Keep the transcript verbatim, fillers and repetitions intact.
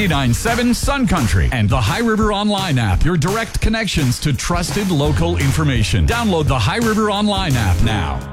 ninety-nine point seven Sun Country and the High River Online app, your direct connections to trusted local information. Download the High River Online app now.